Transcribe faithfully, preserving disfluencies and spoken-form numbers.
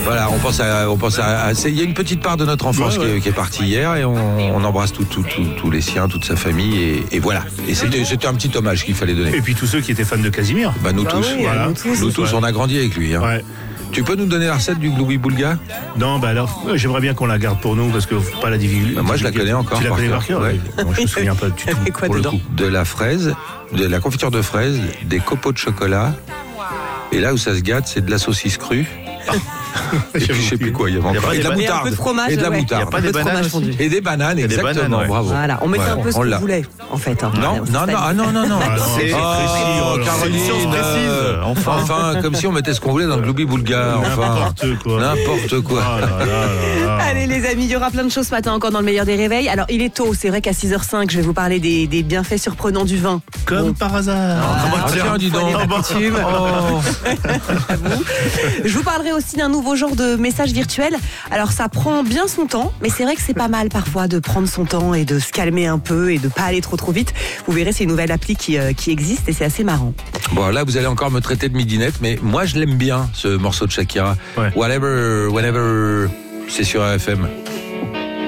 Voilà, on pense à, on pense à, à c'est, il y a une petite part de notre enfance ouais, ouais. Qui, est, qui est partie hier et on, on embrasse tous tout, tout, tout les siens, toute sa famille et, et voilà. Et c'était, c'était un petit hommage qu'il fallait donner. Et puis tous ceux qui étaient fans de Casimir. Bah nous bah tous, oui, voilà. Nous tous, nous tous ouais. on a grandi avec lui. Hein. Ouais. Tu peux nous donner la recette du Gloubi Boulga ? Non, bah alors, j'aimerais bien qu'on la garde pour nous parce que faut pas la divulguer. Bah moi, je la connais encore. Tu la connais par cœur ? Ouais. Bon, je me souviens pas du tout. Quoi pour dedans ? Le coup. De la fraise, de la confiture de fraise, des copeaux de chocolat. Et là où ça se gâte, c'est de la saucisse crue. Et puis je sais plus quoi, il y avait encore. Et de la moutarde. Un peu de fromage, et de la ouais. moutarde. Il y a pas des bananes aussi. Et des bananes, exactement, des bananes, ouais. Bravo. Voilà, on mettait ouais. un peu ce qu'on voulait, en fait. Hein. Non, non, non, ah, non, non, non. Ah, c'est oh, précis, oh, Caroline, c'est précise. Euh, enfin. enfin, comme si on mettait ce qu'on voulait dans le Gloubi Boulga. Enfin, n'importe quoi. N'importe quoi. Oh là là là là. Allez les amis, il y aura plein de choses ce matin encore dans le meilleur des réveils. Alors il est tôt, c'est vrai qu'à six heures cinq, je vais vous parler des, des bienfaits surprenants du vin. Comme bon. Par hasard. Ah, ah, tiens, dis donc. Oh. Je vous parlerai aussi d'un nouveau genre de message virtuel. Alors ça prend bien son temps, mais c'est vrai que c'est pas mal parfois de prendre son temps et de se calmer un peu et de pas aller trop trop vite. Vous verrez, c'est une nouvelle appli qui, euh, qui existe et c'est assez marrant. Bon là vous allez encore me traiter de midinette, mais moi je l'aime bien ce morceau de Shakira. Ouais. Whatever, whenever, c'est sur R F M.